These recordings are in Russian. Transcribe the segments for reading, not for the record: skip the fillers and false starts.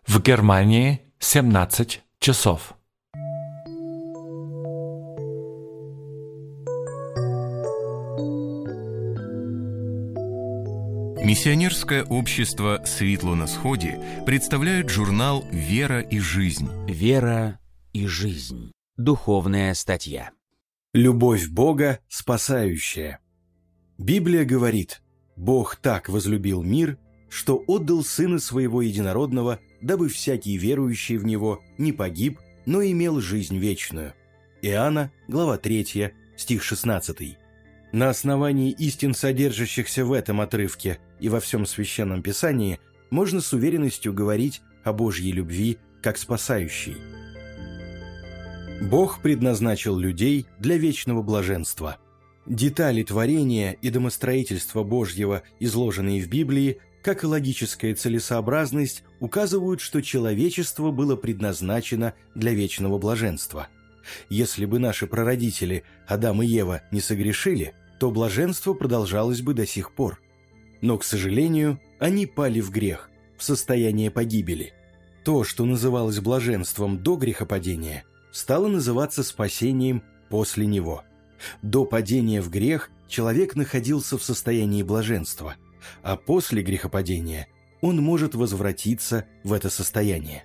В Германии 17 часов. Миссионерское общество «Светло на сходе» представляет журнал «Вера и жизнь». Вера и жизнь. Духовная статья. Любовь Бога спасающая. Библия говорит: «Бог так возлюбил мир, что отдал Сына Своего Единородного, дабы всякий верующий в Него не погиб, но имел жизнь вечную». Иоанна, глава 3, стих 16. На основании истин, содержащихся в этом отрывке и во всем Священном Писании, можно с уверенностью говорить о Божьей любви как спасающей. Бог предназначил людей для вечного блаженства. Детали творения и домостроительства Божьего, изложенные в Библии, как и логическая целесообразность, указывают, что человечество было предназначено для вечного блаженства. Если бы наши прародители, Адам и Ева, не согрешили, то блаженство продолжалось бы до сих пор. Но, к сожалению, они пали в грех, в состояние погибели. То, что называлось блаженством до грехопадения, стало называться спасением после него. До падения в грех человек находился в состоянии блаженства, а после грехопадения он может возвратиться в это состояние.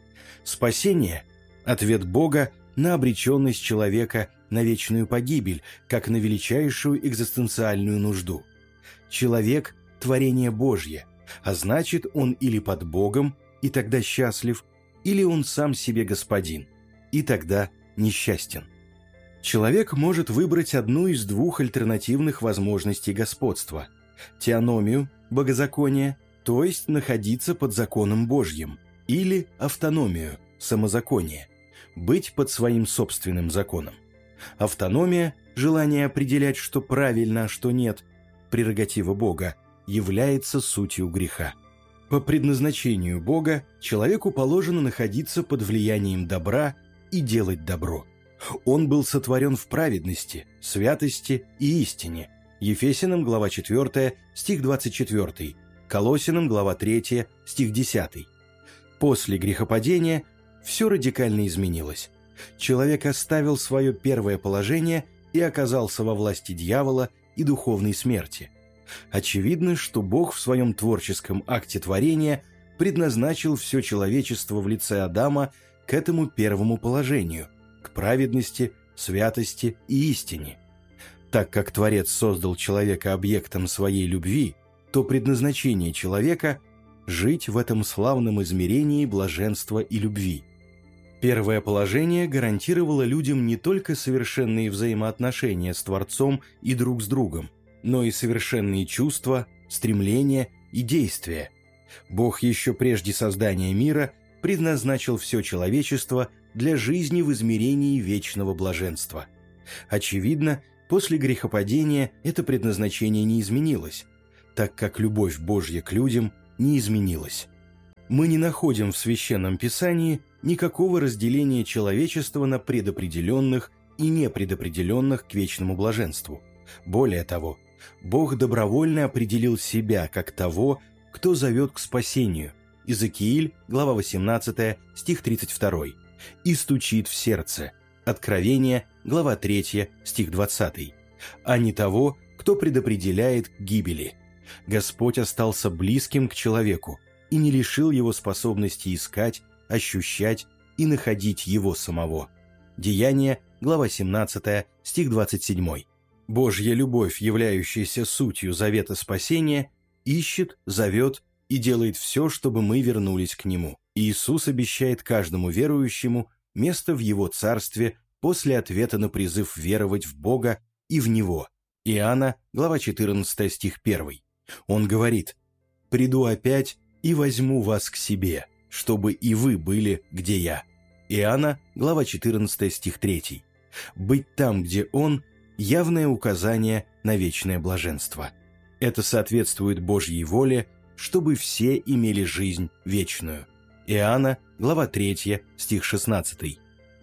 Спасение – ответ Бога на обреченность человека на вечную погибель, как на величайшую экзистенциальную нужду. Человек – творение Божье, а значит, он или под Богом, и тогда счастлив, или он сам себе господин, и тогда несчастен. Человек может выбрать одну из двух альтернативных возможностей господства – теономию, богозаконие, то есть находиться под законом Божьим, или автономию, самозаконие, быть под своим собственным законом. Автономия, желание определять, что правильно, а что нет, прерогатива Бога, является сутью греха. По предназначению Бога человеку положено находиться под влиянием добра и делать добро. Он был сотворен в праведности, святости и истине. Ефесянам, глава 4, стих 24, Колоссянам, глава 3, стих 10. После грехопадения все радикально изменилось. Человек оставил свое первое положение и оказался во власти дьявола и духовной смерти. Очевидно, что Бог в своем творческом акте творения предназначил все человечество в лице Адама к этому первому положению, к праведности, святости и истине. Так как Творец создал человека объектом своей любви, то предназначение человека – жить в этом славном измерении блаженства и любви. Первое положение гарантировало людям не только совершенные взаимоотношения с Творцом и друг с другом, но и совершенные чувства, стремления и действия. Бог еще прежде создания мира предназначил все человечество для жизни в измерении вечного блаженства. Очевидно, после грехопадения это предназначение не изменилось, так как любовь Божья к людям не изменилась. Мы не находим в Священном Писании никакого разделения человечества на предопределенных и непредопределенных к вечному блаженству. Более того, Бог добровольно определил себя как того, кто зовет к спасению. Иезекииль, глава 18, стих 32. «И стучит в сердце». Откровение, глава 3, стих 20. А не того, кто предопределяет к гибели. Господь остался близким к человеку и не лишил его способности искать, ощущать и находить его самого. Деяние, глава 17, стих 27. Божья любовь, являющаяся сутью завета спасения, ищет, зовет и делает все, чтобы мы вернулись к Нему. Иисус обещает каждому верующему место в Его Царстве после ответа на призыв веровать в Бога и в Него. Иоанна, глава 14, стих 1. Он говорит: «Приду опять и возьму вас к себе, чтобы и вы были, где я». Иоанна, глава 14, стих 3. «Быть там, где Он» – явное указание на вечное блаженство. Это соответствует Божьей воле, чтобы все имели жизнь вечную. Иоанна, глава 3, стих 16.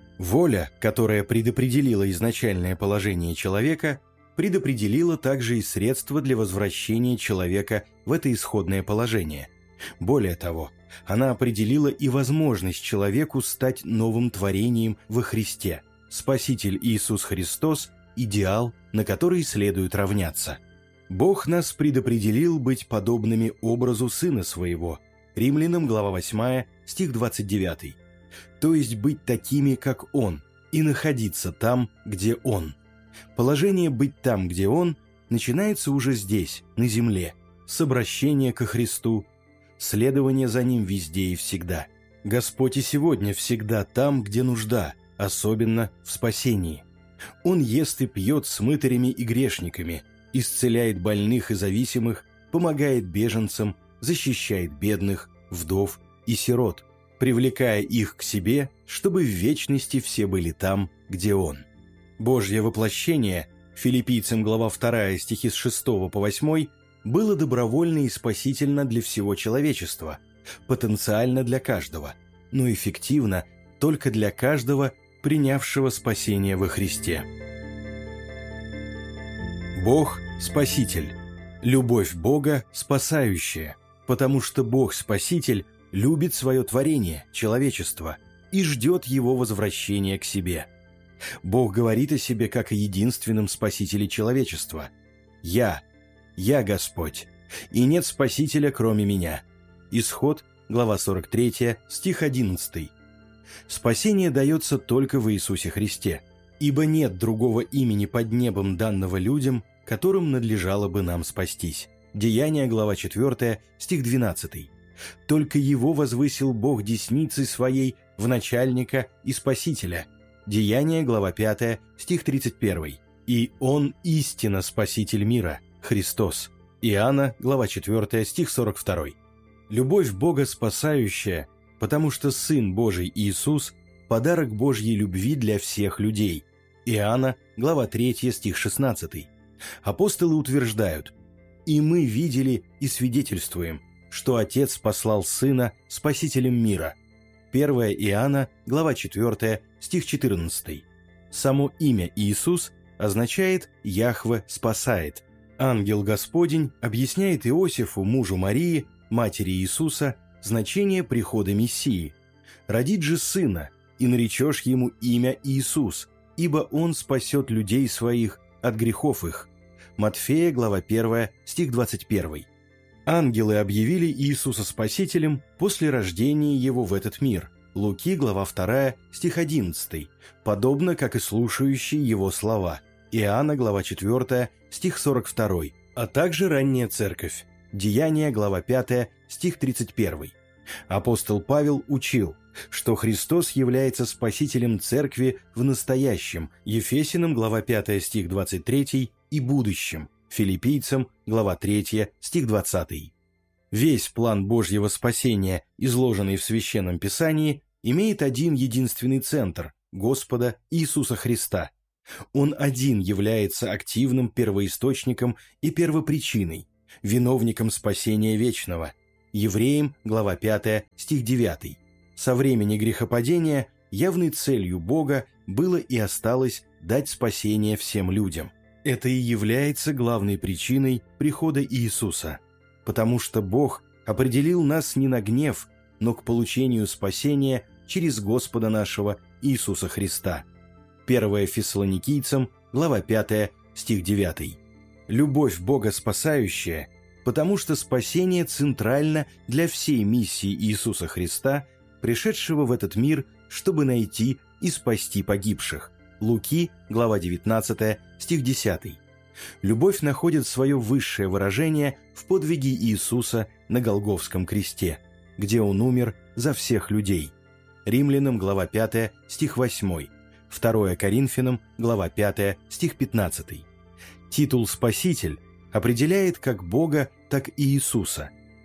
Воля, которая предопределила изначальное положение человека, предопределила также и средства для возвращения человека в это исходное положение. Более того, она определила и возможность человеку стать новым творением во Христе. Спаситель Иисус Христос – идеал, на который следует равняться. Бог нас предопределил быть подобными образу Сына Своего. Римлянам, глава 8, стих 29. То есть быть такими, как Он, и находиться там, где Он. Положение «быть там, где Он» начинается уже здесь, на земле, с обращения ко Христу, следование за Ним везде и всегда. Господь и сегодня всегда там, где нужда, особенно в спасении. Он ест и пьет с мытарями и грешниками, исцеляет больных и зависимых, помогает беженцам, защищает бедных, вдов и сирот, привлекая их к себе, чтобы в вечности все были там, где Он. Божье воплощение, Филиппийцам глава 2, стихи с 6 по 8, было добровольно и спасительно для всего человечества, потенциально для каждого, но эффективно только для каждого, принявшего спасение во Христе. Бог – Спаситель, любовь Бога – спасающая, потому что Бог-Спаситель любит свое творение, человечество, и ждет его возвращения к себе. Бог говорит о себе как о единственном Спасителе человечества. «Я Господь, и нет Спасителя, кроме Меня». Исход, глава 43, стих 11. Спасение дается только в Иисусе Христе, ибо нет другого имени под небом, данного людям, которым надлежало бы нам спастись. Деяния, глава 4, стих 12. Только Его возвысил Бог десницей Своей в начальника и Спасителя. Деяния, глава 5, стих 31. И Он истинно Спаситель мира, Христос. Иоанна, глава 4, стих 42. Любовь Бога спасающая, потому что Сын Божий Иисус – подарок Божьей любви для всех людей. Иоанна, глава 3, стих 16. Апостолы утверждают: «И мы видели и свидетельствуем, что Отец послал Сына Спасителем мира». 1 Иоанна, глава 4, стих 14. Само имя Иисус означает «Яхве спасает». Ангел Господень объясняет Иосифу, мужу Марии, матери Иисуса, значение прихода Мессии. «Родит же сына, и наречешь ему имя Иисус, ибо он спасет людей своих от грехов их». Матфея, глава 1, стих 21. Ангелы объявили Иисуса Спасителем после рождения Его в этот мир. Луки, глава 2, стих 11, подобно как и слушающие Его слова. Иоанна, глава 4, стих 42, а также ранняя церковь. Деяния, глава 5, стих 31. Апостол Павел учил, что Христос является Спасителем Церкви в настоящем, Ефесянам, глава 5, стих 23, и будущем, Филиппийцам, глава 3, стих 20. Весь план Божьего спасения, изложенный в Священном Писании, имеет один единственный центр – Господа Иисуса Христа. Он один является активным первоисточником и первопричиной, виновником спасения вечного. Евреям, глава 5, стих 9. Со времени грехопадения явной целью Бога было и осталось дать спасение всем людям. Это и является главной причиной прихода Иисуса, потому что Бог определил нас не на гнев, но к получению спасения через Господа нашего Иисуса Христа. 1 Фессалоникийцам, глава 5, стих 9. Любовь Бога спасающая, потому что спасение центрально для всей миссии Иисуса Христа, пришедшего в этот мир, чтобы найти и спасти погибших. Луки, глава 19, стих 10. Любовь находит свое высшее выражение в подвиге Иисуса на Голгофском кресте, где Он умер за всех людей. Римлянам, глава 5, стих 8. 2 Коринфянам, глава 5, стих 15. Титул «Спаситель» определяет как Бога, так и Иисуса.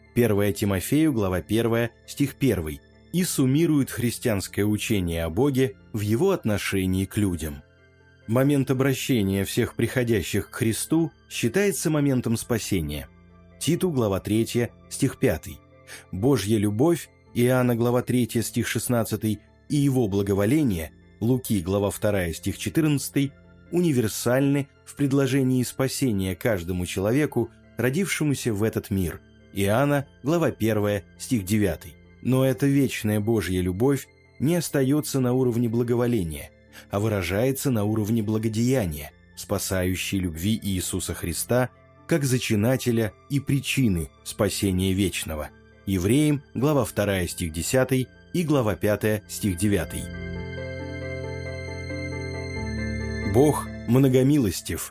1 Тимофею, глава 1, стих 1, и суммирует христианское учение о Боге в Его отношении к людям. Момент обращения всех приходящих к Христу считается моментом спасения. Титу, глава 3, стих 5. Божья любовь, Иоанна, глава 3, стих 16, и Его благоволение, Луки, глава 2, стих 14, универсальны в предложении спасения каждому человеку, родившемуся в этот мир. Иоанна, глава 1, стих 9. Но эта вечная Божья любовь не остается на уровне благоволения, а выражается на уровне благодеяния, спасающей любви Иисуса Христа как зачинателя и причины спасения вечного. Евреям, глава 2, стих 10 и глава 5, стих 9. Бог многомилостив.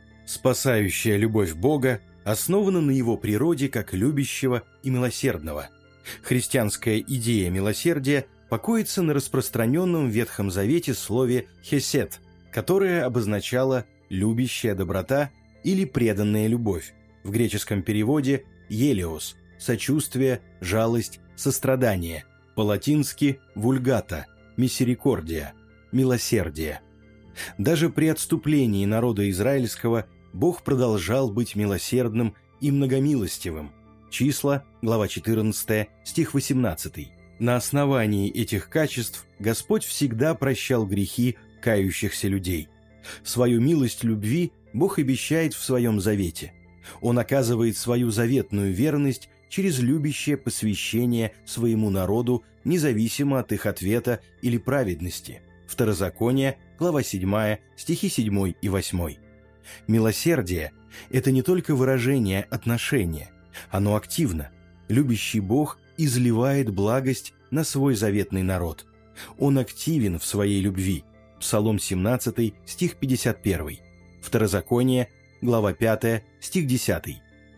Спасающая любовь Бога основана на Его природе как любящего и милосердного. Христианская идея милосердия покоится на распространенном в Ветхом Завете слове «хесед», которое обозначало «любящая доброта» или «преданная любовь». В греческом переводе «елеос» – сочувствие, жалость, сострадание, по-латински «вульгата» – «миссерикордия» – милосердие. Даже при отступлении народа израильского Бог продолжал быть милосердным и многомилостивым. Числа, глава 14, стих 18. На основании этих качеств Господь всегда прощал грехи кающихся людей. Свою милость любви Бог обещает в Своем завете. Он оказывает свою заветную верность через любящее посвящение своему народу, независимо от их ответа или праведности. Второзаконие, глава 7, стихи 7 и 8. Милосердие – это не только выражение отношения, оно активно. Любящий Бог изливает благость на свой заветный народ. Он активен в своей любви. Псалом 17, стих 51. Второзаконие, глава 5, стих 10.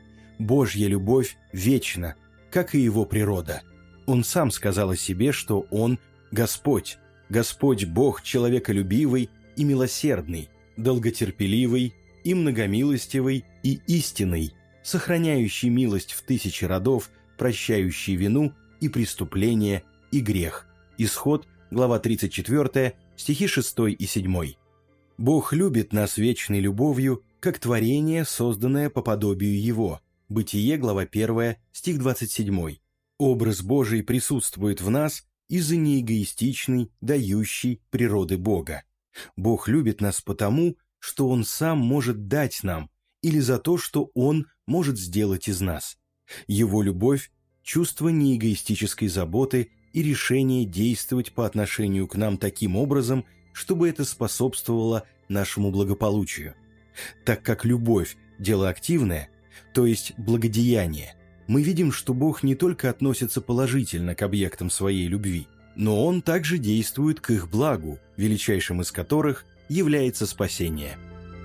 Божья любовь вечна, как и Его природа. Он сам сказал о себе, что Он – Господь. Господь Бог человеколюбивый и милосердный, долготерпеливый и многомилостивый и истинный, сохраняющий милость в 1000 родов, прощающий вину и преступление и грех. Исход, глава 34, стихи 6 и 7. Бог любит нас вечной любовью, как творение, созданное по подобию Его. Бытие, глава 1, стих 27. Образ Божий присутствует в нас из-за неэгоистичной, дающей природы Бога. Бог любит нас потому, что Он сам может дать нам, или за то, что Он может сделать из нас. Его любовь – чувство неэгоистической заботы и решение действовать по отношению к нам таким образом, чтобы это способствовало нашему благополучию. Так как любовь – дело активное, то есть благодеяние, мы видим, что Бог не только относится положительно к объектам своей любви, но Он также действует к их благу, величайшим из которых является спасение.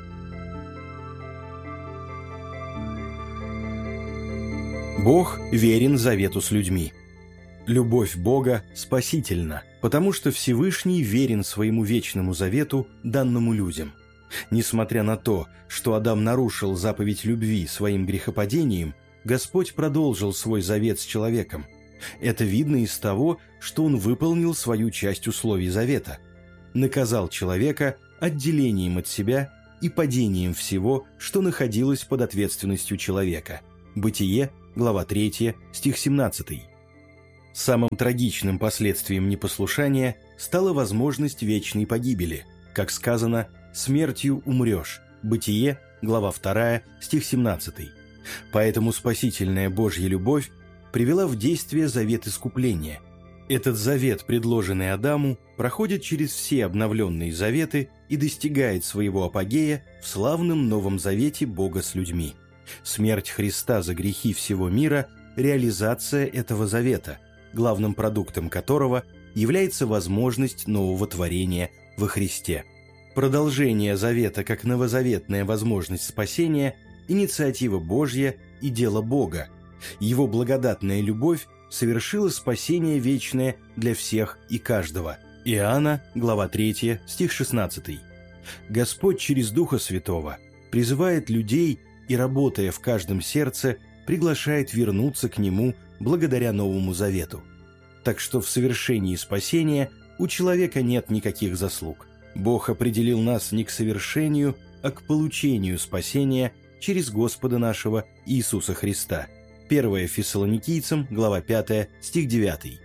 Бог верен завету с людьми. Любовь Бога спасительна, потому что Всевышний верен своему вечному завету, данному людям. Несмотря на то, что Адам нарушил заповедь любви своим грехопадением, Господь продолжил свой завет с человеком. Это видно из того, что Он выполнил свою часть условий завета. Наказал человека отделением от себя и падением всего, что находилось под ответственностью человека. Бытие, глава 3, стих 17. Самым трагичным последствием непослушания стала возможность вечной погибели. Как сказано, «смертью умрешь». Бытие, глава 2, стих 17. Поэтому спасительная Божья любовь привела в действие завет искупления. Этот завет, предложенный Адаму, проходит через все обновленные заветы и достигает своего апогея в славном Новом Завете Бога с людьми. Смерть Христа за грехи всего мира – реализация этого завета, главным продуктом которого является возможность нового творения во Христе. Продолжение завета как новозаветная возможность спасения – инициатива Божья и дело Бога. Его благодатная любовь совершила спасение вечное для всех и каждого. Иоанна, глава 3, стих 16. Господь через Духа Святого призывает людей и, работая в каждом сердце, приглашает вернуться к Нему благодаря Новому Завету. Так что в совершении спасения у человека нет никаких заслуг. Бог определил нас не к совершению, а к получению спасения через Господа нашего Иисуса Христа. 1 Фессалоникийцам, глава 5, стих 9.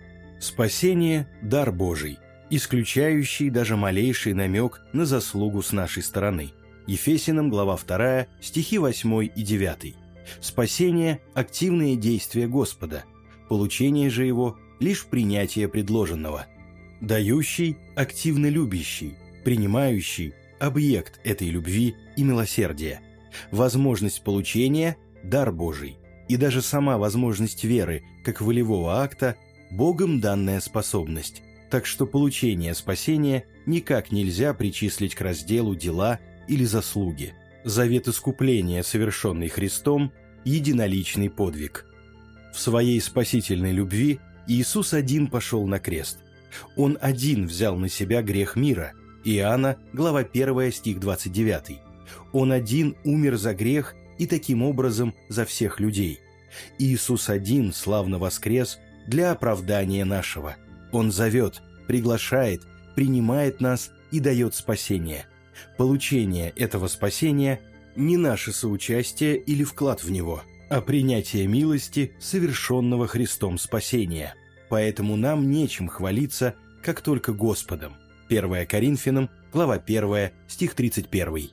Спасение – дар Божий, исключающий даже малейший намек на заслугу с нашей стороны. Ефесянам, глава 2, стихи 8 и 9. Спасение – активные действия Господа, получение же его – лишь принятие предложенного. Дающий – активно любящий, принимающий – объект этой любви и милосердия. Возможность получения – дар Божий, и даже сама возможность веры, как волевого акта, Богом данная способность, так что получение спасения никак нельзя причислить к разделу дела или заслуги. Завет искупления, совершенный Христом, единоличный подвиг. В своей спасительной любви Иисус один пошел на крест. Он один взял на себя грех мира. Иоанна, глава 1, стих 29. Он один умер за грех и таким образом за всех людей. Иисус один славно воскрес для оправдания нашего. Он зовет, приглашает, принимает нас и дает спасение. Получение этого спасения – не наше соучастие или вклад в него, а принятие милости, совершенного Христом спасения. Поэтому нам нечем хвалиться, как только Господом. 1 Коринфянам, глава 1, стих 31.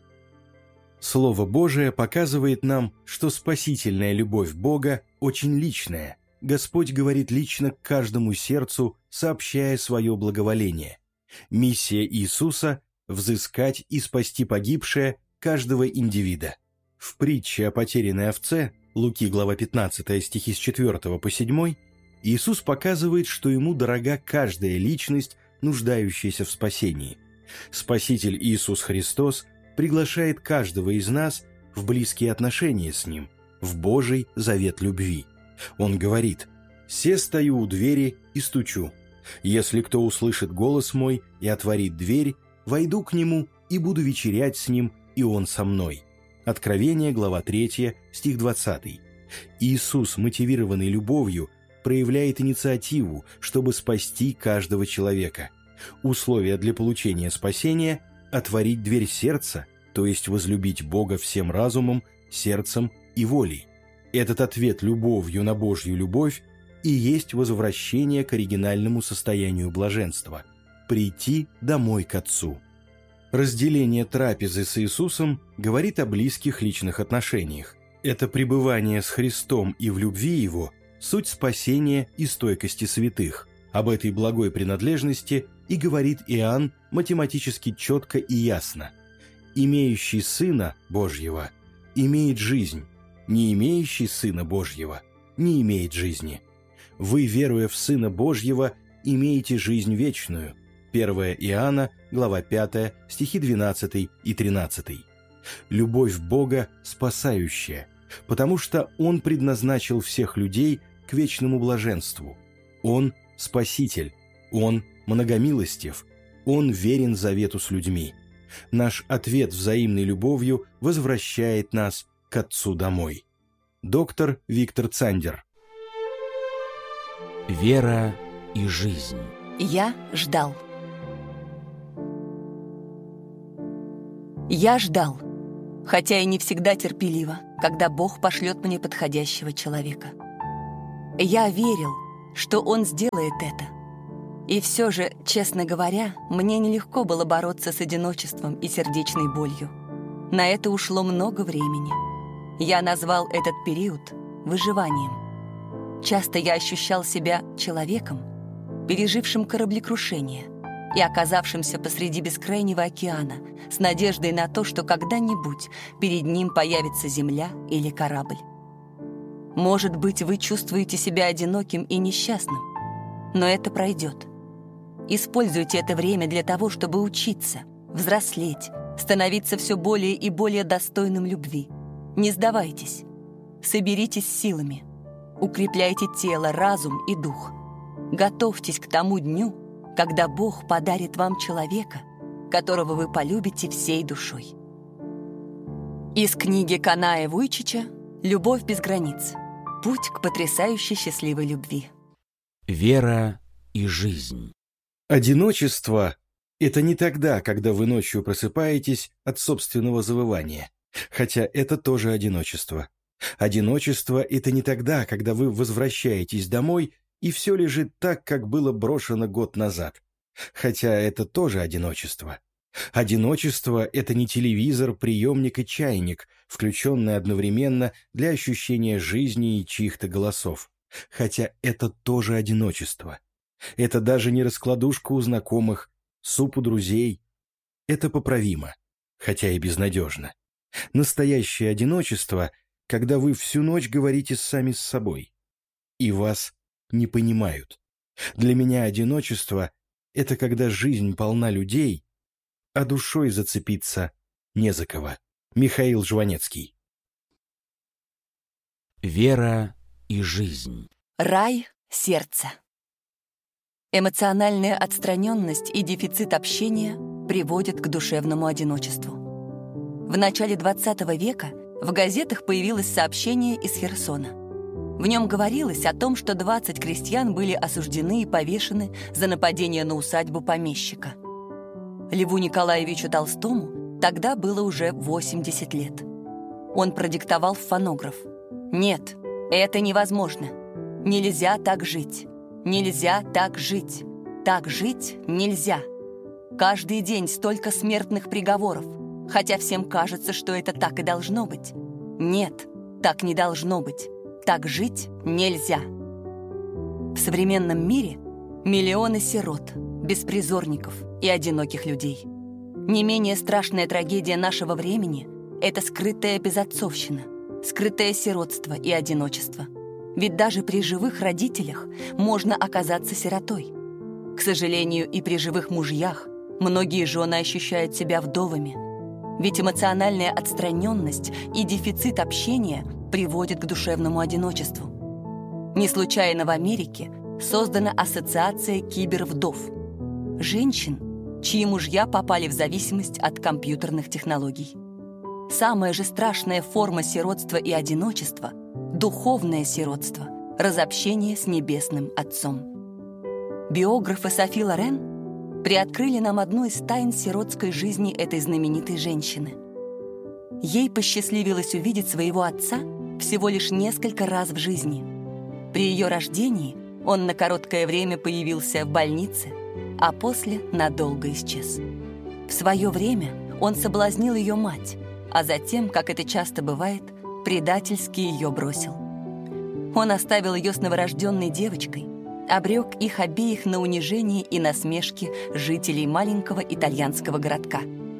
Слово Божие показывает нам, что спасительная любовь Бога очень личная. Господь говорит лично к каждому сердцу, сообщая свое благоволение. Миссия Иисуса – взыскать и спасти погибшее каждого индивида. В притче о потерянной овце, Луки, глава 15, стихи с 4 по 7, Иисус показывает, что ему дорога каждая личность, нуждающаяся в спасении. Спаситель Иисус Христос приглашает каждого из нас в близкие отношения с Ним, в Божий завет любви. Он говорит: «Се стою у двери и стучу. Если кто услышит голос мой и отворит дверь, войду к нему и буду вечерять с ним, и он со мной». Откровение, глава 3, стих 20. Иисус, мотивированный любовью, проявляет инициативу, чтобы спасти каждого человека. Условия для получения спасения – отворить дверь сердца, то есть возлюбить Бога всем разумом, сердцем и волей. Этот ответ любовью на Божью любовь и есть возвращение к оригинальному состоянию блаженства – прийти домой к Отцу. Разделение трапезы с Иисусом говорит о близких личных отношениях. Это пребывание с Христом и в любви Его – суть спасения и стойкости святых. Об этой благой принадлежности и говорит Иоанн математически четко и ясно. «Имеющий Сына Божьего имеет жизнь, не имеющий Сына Божьего не имеет жизни. Вы, веруя в Сына Божьего, имеете жизнь вечную». 1 Иоанна, глава 5, стихи 12 и 13. Любовь Бога спасающая, потому что Он предназначил всех людей к вечному блаженству. Он – Спаситель, Он многомилостив, Он верен завету с людьми. Наш ответ взаимной любовью возвращает нас к Отцу домой. Доктор Виктор Цандер. Вера и жизнь. Я ждал. Я ждал, хотя и не всегда терпеливо, когда Бог пошлет мне подходящего человека. Я верил, что Он сделает это. И все же, честно говоря, мне нелегко было бороться с одиночеством и сердечной болью. На это ушло много времени. Я назвал этот период выживанием. Часто я ощущал себя человеком, пережившим кораблекрушение и оказавшимся посреди бескрайнего океана с надеждой на то, что когда-нибудь перед ним появится земля или корабль. Может быть, вы чувствуете себя одиноким и несчастным, но это пройдет. Используйте это время для того, чтобы учиться, взрослеть, становиться все более и более достойным любви. Не сдавайтесь. Соберитесь силами. Укрепляйте тело, разум и дух. Готовьтесь к тому дню, когда Бог подарит вам человека, которого вы полюбите всей душой. Из книги Каная Вуйчича «Любовь без границ. Путь к потрясающей счастливой любви». Вера и жизнь. Одиночество – это не тогда, когда вы ночью просыпаетесь от собственного завывания, хотя это тоже одиночество. Одиночество – это не тогда, когда вы возвращаетесь домой, и все лежит так, как было брошено год назад, хотя это тоже одиночество. Одиночество – это не телевизор, приемник и чайник, включенные одновременно для ощущения жизни и чьих-то голосов. Хотя это тоже одиночество. Это даже не раскладушка у знакомых, суп у друзей. Это поправимо, хотя и безнадежно. Настоящее одиночество, когда вы всю ночь говорите сами с собой, и вас не понимают. Для меня одиночество — это когда жизнь полна людей, а душой зацепиться не за кого. Михаил Жванецкий. Вера и жизнь. Рай сердца. Эмоциональная отстраненность и дефицит общения приводят к душевному одиночеству. В начале XX века в газетах появилось сообщение из Херсона. В нем говорилось о том, что 20 крестьян были осуждены и повешены за нападение на усадьбу помещика. Льву Николаевичу Толстому тогда было уже 80 лет. Он продиктовал в фонограф: «Нет, это невозможно. Нельзя так жить. Нельзя так жить. Так жить нельзя. Каждый день столько смертных приговоров, хотя всем кажется, что это так и должно быть. Нет, так не должно быть. Так жить нельзя». В современном мире миллионы сирот, беспризорников и одиноких людей. Не менее страшная трагедия нашего времени — это скрытая безотцовщина, скрытое сиротство и одиночество. Ведь даже при живых родителях можно оказаться сиротой. К сожалению, и при живых мужьях многие жены ощущают себя вдовами. Ведь эмоциональная отстраненность и дефицит общения приводят к душевному одиночеству. Не случайно в Америке создана ассоциация кибервдов — женщин, чьи мужья попали в зависимость от компьютерных технологий. Самая же страшная форма сиротства и одиночества — духовное сиротство, разобщение с Небесным Отцом. Биографы Софи Лорен приоткрыли нам одну из тайн сиротской жизни этой знаменитой женщины. Ей посчастливилось увидеть своего отца всего лишь несколько раз в жизни. При ее рождении он на короткое время появился в больнице, а после надолго исчез. В свое время он соблазнил ее мать, а затем, как это часто бывает, предательски ее бросил. Он оставил ее с новорожденной девочкой, обрек их обеих на унижение и насмешки жителей маленького итальянского городка.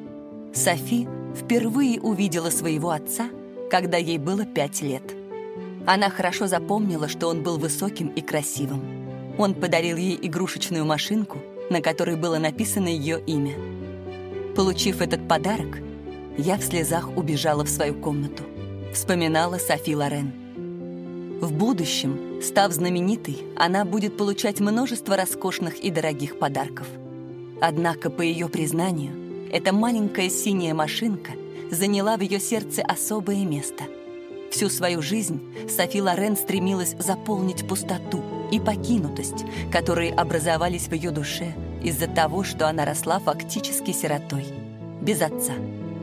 Софи впервые увидела своего отца, когда ей было 5 лет. Она хорошо запомнила, что он был высоким и красивым. Он подарил ей игрушечную машинку, на которой было написано ее имя. Получив этот подарок, я в слезах убежала в свою комнату, вспоминала Софи Лорен. В будущем, став знаменитой, она будет получать множество роскошных и дорогих подарков. Однако, по ее признанию, эта маленькая синяя машинка заняла в ее сердце особое место. Всю свою жизнь Софи Лорен стремилась заполнить пустоту и покинутость, которые образовались в ее душе из-за того, что она росла фактически сиротой, без отца.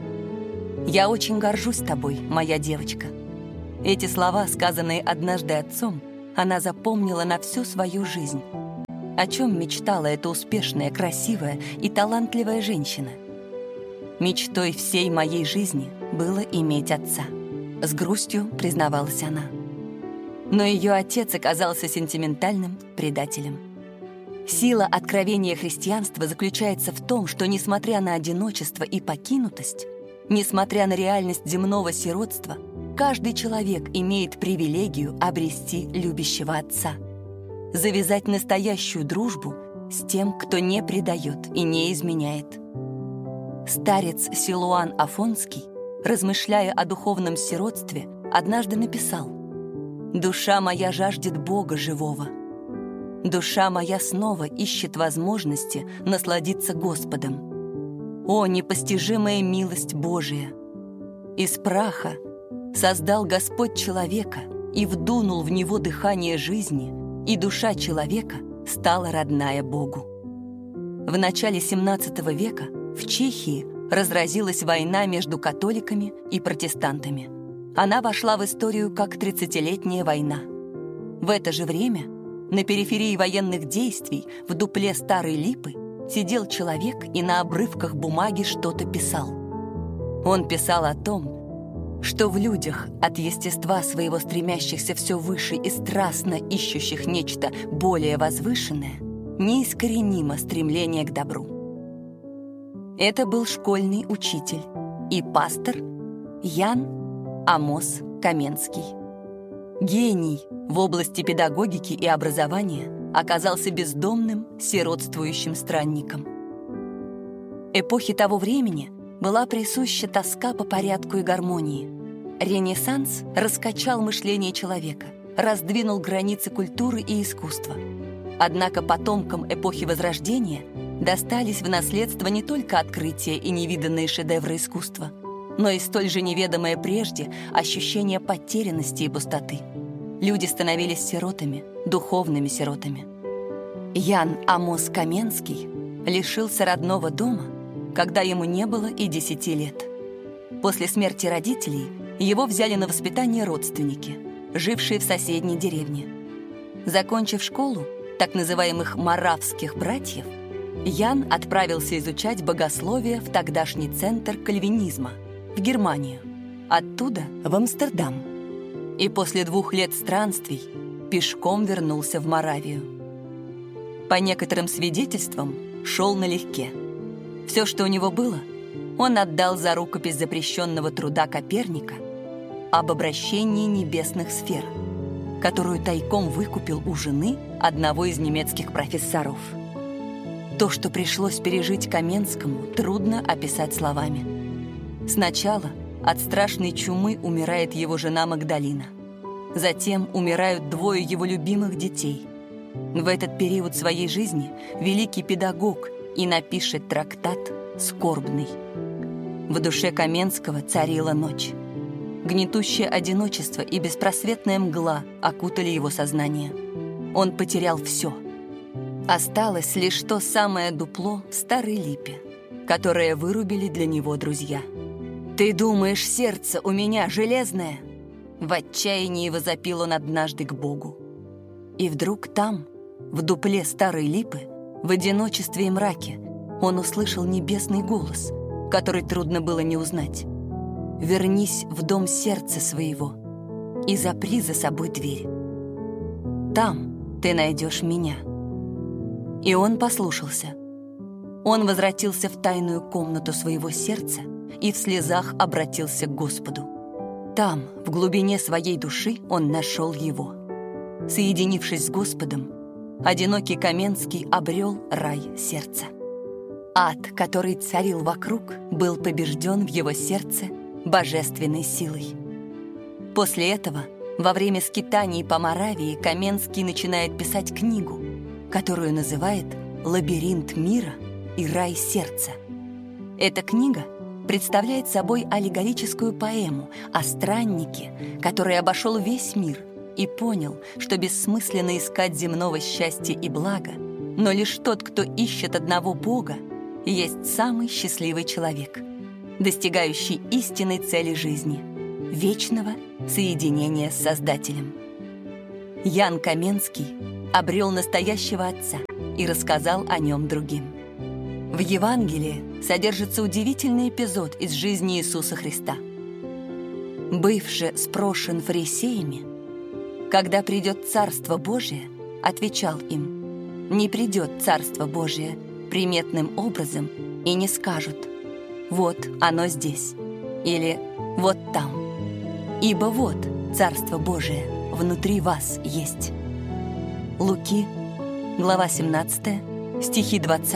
«Я очень горжусь тобой, моя девочка». Эти слова, сказанные однажды отцом, она запомнила на всю свою жизнь. О чем мечтала эта успешная, красивая и талантливая женщина? «Мечтой всей моей жизни было иметь отца», — с грустью признавалась она. Но ее отец оказался сентиментальным предателем. Сила откровения христианства заключается в том, что, несмотря на одиночество и покинутость, несмотря на реальность земного сиротства, каждый человек имеет привилегию обрести любящего отца, завязать настоящую дружбу с тем, кто не предает и не изменяет. Старец Силуан Афонский, размышляя о духовном сиротстве, однажды написал: «Душа моя жаждет Бога живого. Душа моя снова ищет возможности насладиться Господом. О, непостижимая милость Божия! Из праха создал Господь человека и вдунул в него дыхание жизни, и душа человека стала родная Богу». В начале XVII века в Чехии разразилась война между католиками и протестантами. Она вошла в историю как 30-летняя война. В это же время на периферии военных действий в дупле старой липы сидел человек и на обрывках бумаги что-то писал. Он писал о том, что в людях, от естества своего стремящихся все выше и страстно ищущих нечто более возвышенное, неискоренимо стремление к добру. Это был школьный учитель и пастор Ян Амос Каменский. Гений в области педагогики и образования оказался бездомным, сиротствующим странником. Эпохе того времени была присуща тоска по порядку и гармонии. Ренессанс раскачал мышление человека, раздвинул границы культуры и искусства. Однако потомкам эпохи Возрождения достались в наследство не только открытия и невиданные шедевры искусства, но и столь же неведомое прежде ощущение потерянности и пустоты. Люди становились сиротами, духовными сиротами. Ян Амос Каменский лишился родного дома, когда ему не было и 10 лет. После смерти родителей его взяли на воспитание родственники, жившие в соседней деревне. Закончив школу так называемых моравских братьев, Ян отправился изучать богословие в тогдашний центр кальвинизма, в Германию, оттуда в Амстердам. И после 2 лет странствий пешком вернулся в Моравию. По некоторым свидетельствам, шел налегке. Все, что у него было, он отдал за рукопись запрещенного труда Коперника об обращении небесных сфер, которую тайком выкупил у жены одного из немецких профессоров. То, что пришлось пережить Каменскому, трудно описать словами. Сначала от страшной чумы умирает его жена Магдалина. Затем умирают 2 его любимых детей. В этот период своей жизни великий педагог и напишет трактат «Скорбный». В душе Каменского царила ночь. Гнетущее одиночество и беспросветная мгла окутали его сознание. Он потерял все. Осталось лишь то самое дупло в старой липе, которое вырубили для него друзья. «Ты думаешь, сердце у меня железное?» В отчаянии возопил он однажды к Богу. И вдруг там, в дупле старой липы, в одиночестве и мраке, он услышал небесный голос, который трудно было не узнать. «Вернись в дом сердца своего и запри за собой дверь. Там ты найдешь меня». И он послушался. Он возвратился в тайную комнату своего сердца и в слезах обратился к Господу. Там, в глубине своей души, он нашел его. Соединившись с Господом, одинокий Каменский обрел рай сердца. Ад, который царил вокруг, был побежден в его сердце божественной силой. После этого, во время скитаний по Моравии, Каменский начинает писать книгу, которую называет «Лабиринт мира и рай сердца». Эта книга представляет собой аллегорическую поэму о страннике, который обошел весь мир и понял, что бессмысленно искать земного счастья и блага, но лишь тот, кто ищет одного Бога, есть самый счастливый человек, достигающий истинной цели жизни — вечного соединения с Создателем. Ян Каменский обрел настоящего отца и рассказал о нем другим. В Евангелии содержится удивительный эпизод из жизни Иисуса Христа. Бывший спрошен фарисеями, когда придет Царство Божие, отвечал им: не придет Царство Божие приметным образом и не скажут: вот оно здесь, или вот там, ибо вот Царство Божие внутри вас есть. Луки, глава 17, стихи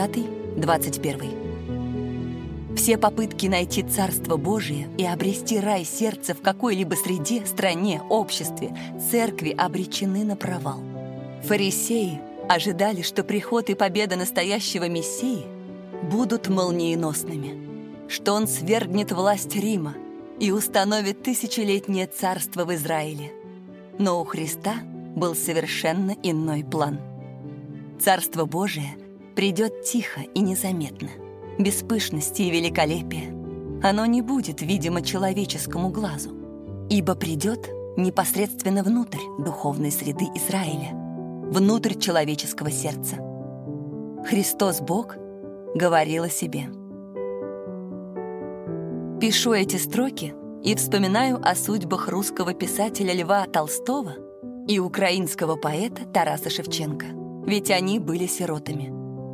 20-21. Все попытки найти Царство Божие и обрести рай сердца в какой-либо среде, стране, обществе, церкви обречены на провал. Фарисеи ожидали, что приход и победа настоящего Мессии будут молниеносными, что он свергнет власть Рима и установит тысячелетнее царство в Израиле. Но у Христа был совершенно иной план. Царство Божие придет тихо и незаметно, без пышности и великолепия. Оно не будет видимо человеческому глазу, ибо придет непосредственно внутрь духовной среды Израиля, внутрь человеческого сердца. Христос Бог говорил о себе: «Пишу эти строки и вспоминаю о судьбах русского писателя Льва Толстого и украинского поэта Тараса Шевченко, ведь они были сиротами.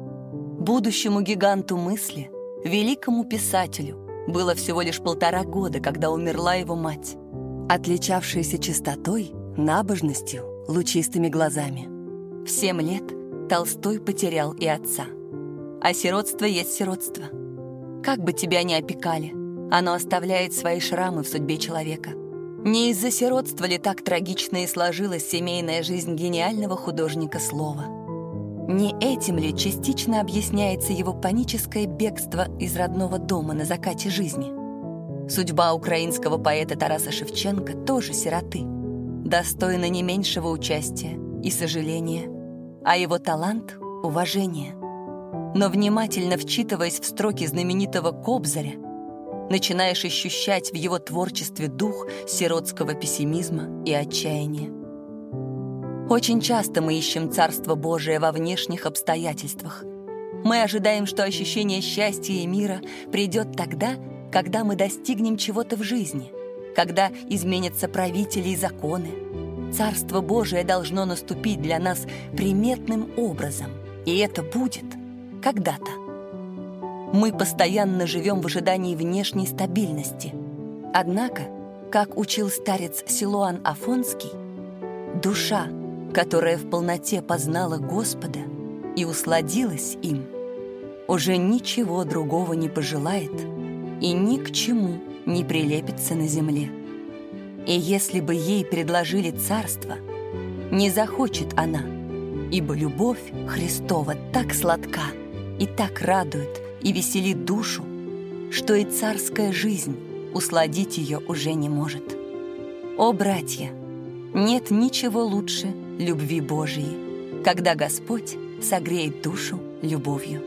Будущему гиганту мысли, великому писателю, было всего лишь 1,5 года, когда умерла его мать, отличавшаяся чистотой, набожностью, лучистыми глазами. В 7 лет Толстой потерял и отца. А сиротство есть сиротство. Как бы тебя ни опекали, оно оставляет свои шрамы в судьбе человека. Не из-за сиротства ли так трагично и сложилась семейная жизнь гениального художника слова? Не этим ли частично объясняется его паническое бегство из родного дома на закате жизни? Судьба украинского поэта Тараса Шевченко тоже сироты, достойна не меньшего участия и сожаления, а его талант — уважения. Но внимательно вчитываясь в строки знаменитого Кобзаря, начинаешь ощущать в его творчестве дух сиротского пессимизма и отчаяния. Очень часто мы ищем Царство Божие во внешних обстоятельствах. Мы ожидаем, что ощущение счастья и мира придет тогда, когда мы достигнем чего-то в жизни, когда изменятся правители и законы. Царство Божие должно наступить для нас приметным образом, и это будет когда-то. Мы постоянно живем в ожидании внешней стабильности. Однако, как учил старец Силуан Афонский, душа, которая в полноте познала Господа и усладилась им, уже ничего другого не пожелает и ни к чему не прилепится на земле. И если бы ей предложили царство, не захочет она, ибо любовь Христова так сладка и так радует и веселит душу, что и царская жизнь усладить ее уже не может. О, братья, нет ничего лучше любви Божией, когда Господь согреет душу любовью.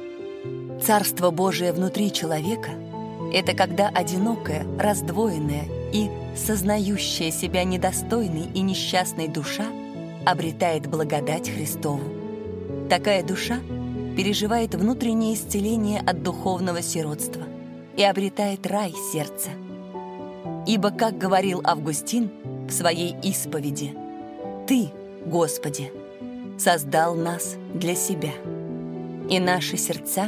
Царство Божие внутри человека — это когда одинокая, раздвоенная и сознающая себя недостойной и несчастной душа обретает благодать Христову. Такая душа переживает внутреннее исцеление от духовного сиротства и обретает рай сердца. Ибо, как говорил Августин в своей исповеди, «Ты, Господи, создал нас для Себя, и наши сердца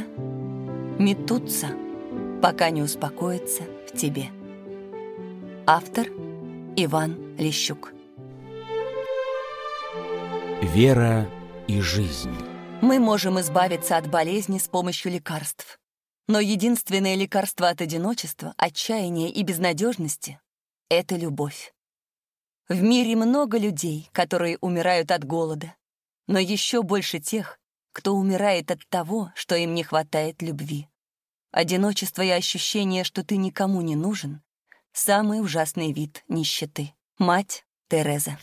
метутся, пока не успокоятся в Тебе». Автор Иван Лещук. Вера и жизнь. Мы можем избавиться от болезни с помощью лекарств. Но единственное лекарство от одиночества, отчаяния и безнадежности — это любовь. В мире много людей, которые умирают от голода, но еще больше тех, кто умирает от того, что им не хватает любви. Одиночество и ощущение, что ты никому не нужен — самый ужасный вид нищеты. Мать Тереза.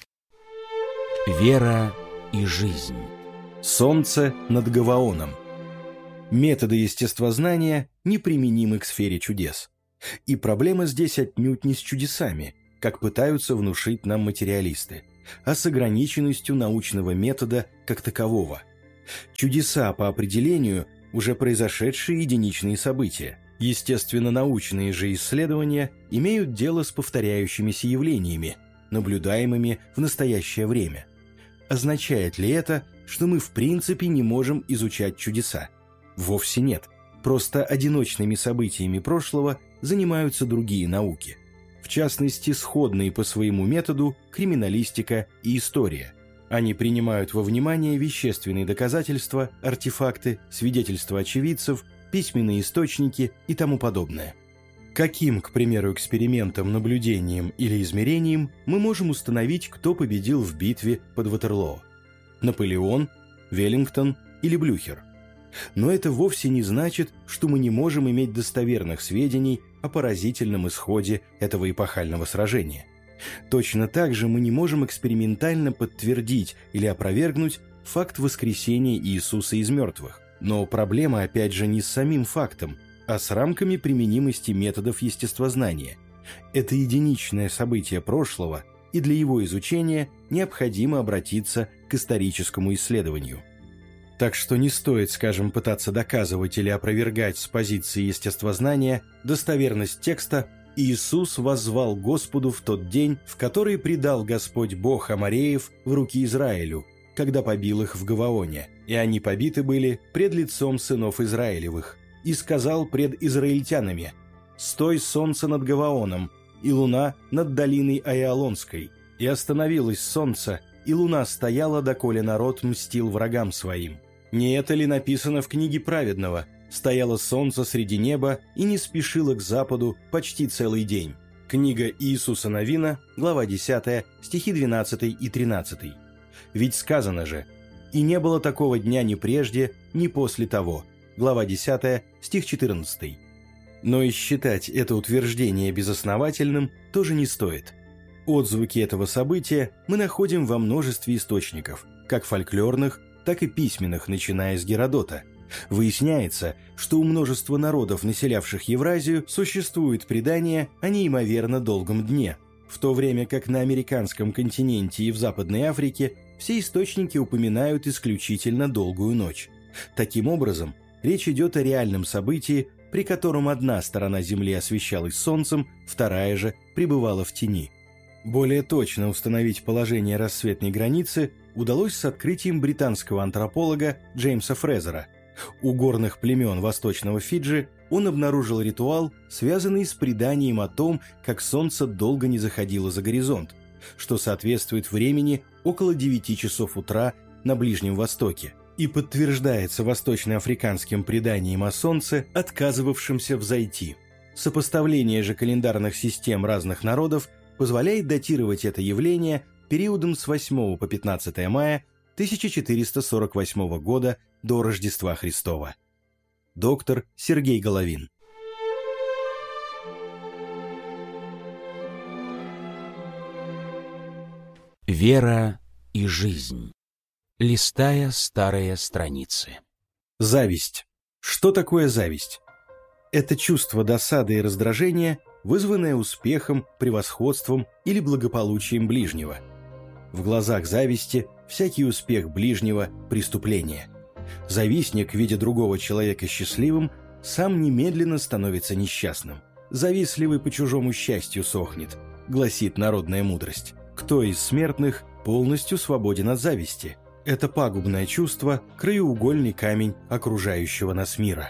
Вера и жизнь. Солнце над Гаваоном. Методы естествознания неприменимы к сфере чудес. И проблема здесь отнюдь не с чудесами, как пытаются внушить нам материалисты, а с ограниченностью научного метода как такового. Чудеса по определению уже произошедшие единичные события. Естественно-научные же исследования имеют дело с повторяющимися явлениями, наблюдаемыми в настоящее время. Означает ли это, что мы в принципе не можем изучать чудеса? Вовсе нет. Просто одиночными событиями прошлого занимаются другие науки. В частности, сходные по своему методу криминалистика и история. Они принимают во внимание вещественные доказательства, артефакты, свидетельства очевидцев, письменные источники и тому подобное. Каким, к примеру, экспериментом, наблюдением или измерением мы можем установить, кто победил в битве под Ватерлоо? Наполеон, Веллингтон или Блюхер? Но это вовсе не значит, что мы не можем иметь достоверных сведений о поразительном исходе этого эпохального сражения. Точно так же мы не можем экспериментально подтвердить или опровергнуть факт воскресения Иисуса из мертвых. Но проблема опять же не с самим фактом, а с рамками применимости методов естествознания. Это единичное событие прошлого, и для его изучения необходимо обратиться к историческому исследованию. Так что не стоит, скажем, пытаться доказывать или опровергать с позиции естествознания достоверность текста, Иисус воззвал Господу в тот день, в который предал Господь Бог Амореев в руки Израилю, когда побил их в Гаваоне, и они побиты были пред лицом сынов Израилевых, и сказал пред израильтянами: «Стой, солнце над Гаваоном, и луна над долиной Аиалонской». И остановилось солнце, и луна стояла, доколе народ мстил врагам своим. Не это ли написано в книге праведного? Стояло солнце среди неба и не спешило к западу почти целый день. Книга Иисуса Навина, глава 10, стихи 12 и 13. Ведь сказано же: «И не было такого дня ни прежде, ни после того». Глава 10, стих 14. Но и считать это утверждение безосновательным тоже не стоит. Отзвуки этого события мы находим во множестве источников, как фольклорных, так и письменных, начиная с Геродота. Выясняется, что у множества народов, населявших Евразию, существует предание о неимоверно долгом дне, в то время как на американском континенте и в Западной Африке все источники упоминают исключительно долгую ночь. Таким образом, речь идет о реальном событии, при котором одна сторона Земли освещалась солнцем, вторая же пребывала в тени. Более точно установить положение рассветной границы удалось с открытием британского антрополога Джеймса Фрезера. У горных племен Восточного Фиджи он обнаружил ритуал, связанный с преданием о том, как солнце долго не заходило за горизонт, что соответствует времени около 9 часов утра на Ближнем Востоке, и подтверждается восточноафриканским преданием о солнце, отказывавшемся взойти. Сопоставление же календарных систем разных народов позволяет датировать это явление периодом с 8 по 15 мая 1448 года до Рождества Христова. Доктор Сергей Головин. Вера и жизнь. Листая старые страницы. Зависть. Что такое зависть? Это чувство досады и раздражения, вызванное успехом, превосходством или благополучием ближнего. В глазах зависти всякий успех ближнего – преступление. Завистник, видя другого человека счастливым, сам немедленно становится несчастным. «Завистливый по чужому счастью сохнет», – гласит народная мудрость. Кто из смертных полностью свободен от зависти? Это пагубное чувство – краеугольный камень окружающего нас мира.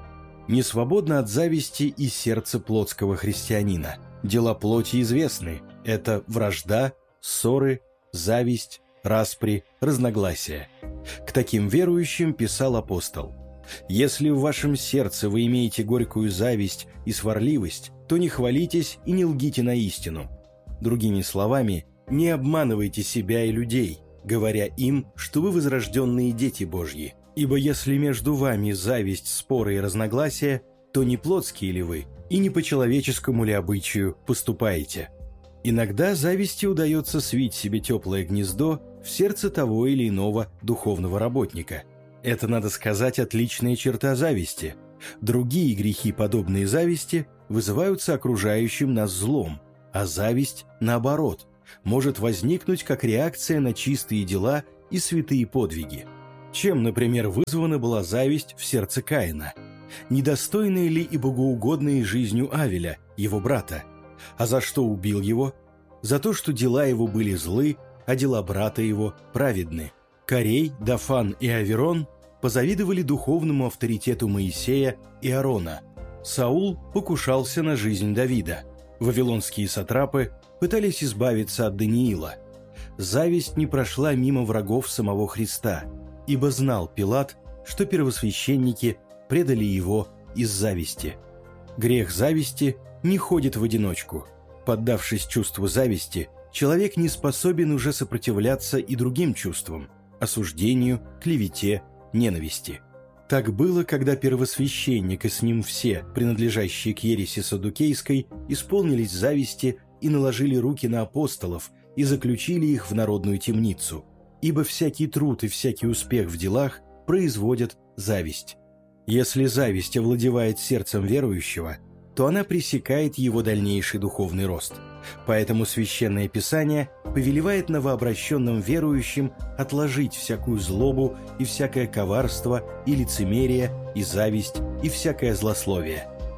Не свободно от зависти и сердце плотского христианина. Дела плоти известны – это вражда, ссоры, зависть, распри, разногласия. К таким верующим писал апостол: «Если в вашем сердце вы имеете горькую зависть и сварливость, то не хвалитесь и не лгите на истину». Другими словами, не обманывайте себя и людей, говоря им, что вы возрожденные дети Божьи. Ибо если между вами зависть, споры и разногласия, то не плотские ли вы, и не по человеческому ли обычаю поступаете? Иногда зависти удается свить себе теплое гнездо в сердце того или иного духовного работника. Это, надо сказать, отличная черта зависти. Другие грехи, подобные зависти, вызываются окружающим нас злом, а зависть, наоборот, может возникнуть как реакция на чистые дела и святые подвиги. Чем, например, вызвана была зависть в сердце Каина? Недостойной ли и богоугодной жизнью Авеля, его брата? А за что убил его? За то, что дела его были злы, а дела брата его праведны. Корей, Дафан и Аверон позавидовали духовному авторитету Моисея и Аарона. Саул покушался на жизнь Давида. Вавилонские сатрапы пытались избавиться от Даниила. Зависть не прошла мимо врагов самого Христа, ибо знал Пилат, что первосвященники предали его из зависти. Грех зависти не ходит в одиночку. Поддавшись чувству зависти, человек не способен уже сопротивляться и другим чувствам – осуждению, клевете, ненависти. Так было, когда первосвященник и с ним все, принадлежащие к ереси саддукейской, исполнились зависти и наложили руки на апостолов и заключили их в народную темницу, ибо всякий труд и всякий успех в делах производят зависть. Если зависть овладевает сердцем верующего, то она пресекает его дальнейший духовный рост. Поэтому Священное Писание повелевает новообращенным верующим отложить всякую злобу и всякое коварство, и лицемерие, и зависть, и всякое злословие.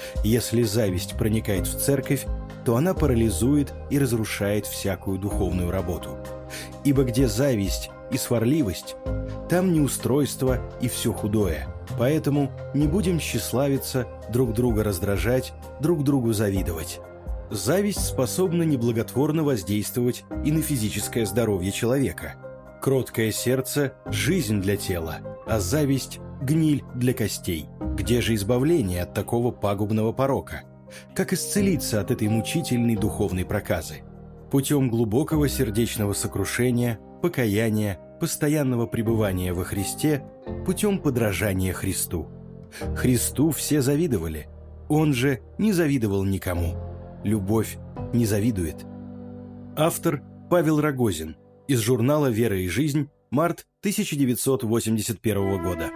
Если зависть проникает в церковь, то она парализует и разрушает всякую духовную работу. Ибо где зависть и сварливость, там неустройство и все худое. Поэтому не будем тщеславиться, друг друга раздражать, друг другу завидовать. Зависть способна неблаготворно воздействовать и на физическое здоровье человека. Кроткое сердце – жизнь для тела, а зависть – гниль для костей. Где же избавление от такого пагубного порока? Как исцелиться от этой мучительной духовной проказы? Путем глубокого сердечного сокрушения, покаяния, постоянного пребывания во Христе, путем подражания Христу. Христу все завидовали, Он же не завидовал никому. Любовь не завидует. Автор Павел Рогозин. Из журнала «Вера и жизнь», март 1981 года.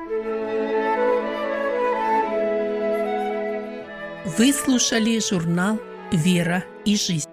Вы слушали журнал «Вера и жизнь».